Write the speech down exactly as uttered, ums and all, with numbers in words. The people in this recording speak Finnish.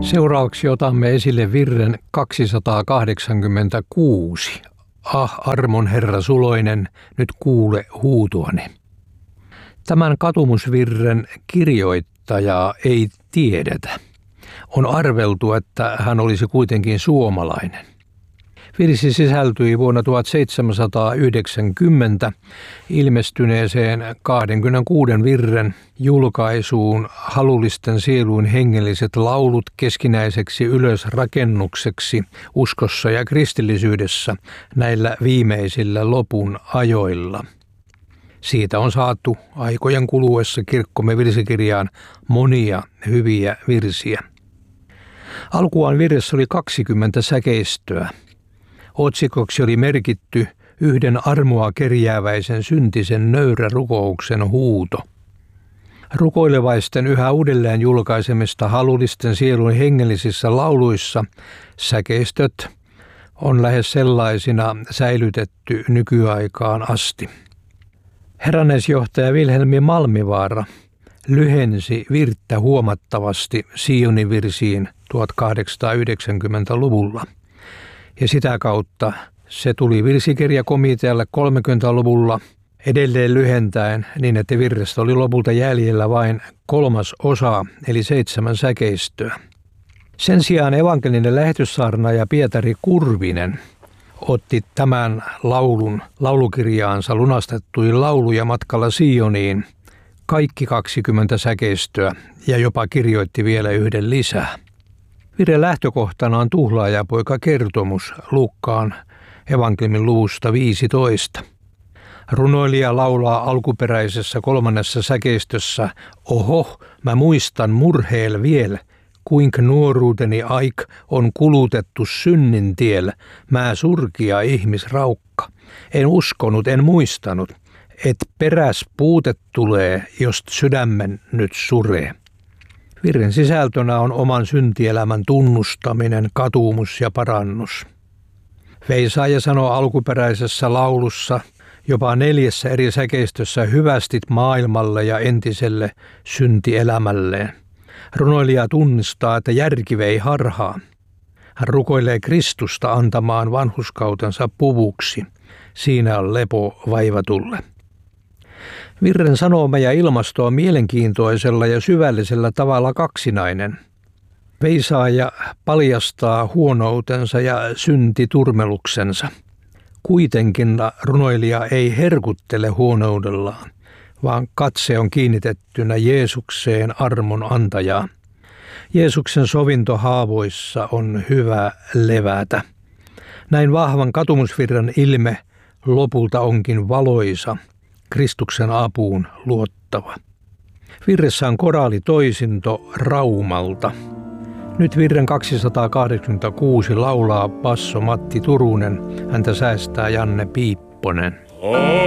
Seuraavaksi otamme esille virren kaksisataakahdeksankymmentäkuusi. Ah, armon Herra Suloinen, nyt kuule huutoani. Tämän katumusvirren kirjoittajaa ei tiedetä. On arveltu, että hän olisi kuitenkin suomalainen. Virsi sisältyi vuonna tuhatseitsemänsataayhdeksänkymmentä ilmestyneeseen kaksikymmentäkuuden virren julkaisuun Halullisten sieluin hengelliset laulut keskinäiseksi ylösrakennukseksi uskossa ja kristillisyydessä näillä viimeisillä lopun ajoilla. Siitä on saatu aikojen kuluessa kirkkomme virsikirjaan monia hyviä virsiä. Alkuaan virressä oli kaksikymmentä säkeistöä. Otsikoksi oli merkitty yhden armoa kerjääväisen syntisen nöyrä rukouksen huuto. Rukoilevaisten yhä uudelleen julkaisemista Halullisten sielun hengellisissä lauluissa säkeistöt on lähes sellaisina säilytetty nykyaikaan asti. Herranneisjohtaja Vilhelmi Malmivaara lyhensi virttä huomattavasti Sionin virsiin tuhatkahdeksansataayhdeksänkymmentäluvulla. Ja sitä kautta se tuli virsikirjakomitealle kolmekymmentäluvulla edelleen lyhentäen niin, että virrestä oli lopulta jäljellä vain kolmas osa eli seitsemän säkeistöä. Sen sijaan evankelinen lähetyssaarnaaja Pietari Kurvinen otti tämän laulun laulukirjaansa Lunastettuja lauluja matkalla Sioniin kaikki kaksikymmentä säkeistöä ja jopa kirjoitti vielä yhden lisää. Virren lähtökohtana on tuhlaajapoika kertomus Luukkaan evankeliumin luvusta viisitoista. Runoilija laulaa alkuperäisessä kolmannessa säkeistössä: Oho, mä muistan murheel viel, kuinka nuoruuteni aik on kulutettu synnin tiel, mä surkia ihmisraukka. En uskonut, en muistanut, et peräs puutet tulee, jost sydämen nyt suree. Virren sisältönä on oman syntielämän tunnustaminen, katumus ja parannus. Veisaaja sanoo alkuperäisessä laulussa jopa neljässä eri säkeistössä hyvästit maailmalle ja entiselle syntielämälleen. Runoilija tunnistaa, että järki vei harhaan. Hän rukoilee Kristusta antamaan vanhurskautensa puvuksi. Siinä on lepo vaivatulle. Virren sanoma ja ilmasto on mielenkiintoisella ja syvällisellä tavalla kaksinainen. Veisaaja paljastaa huonoutensa ja syntiturmeluksensa. Kuitenkin runoilija ei herkuttele huonoudellaan, vaan katse on kiinnitettynä Jeesukseen armon antajaan. Jeesuksen sovinto haavoissa on hyvä levätä. Näin vahvan katumusvirran ilme lopulta onkin valoisa, Kristuksen apuun luottava. Virressä on koraalitoisinto Raumalta. Nyt virren kaksisataakahdeksankymmentäkuusi laulaa basso Matti Turunen, häntä säästää Janne Piipponen.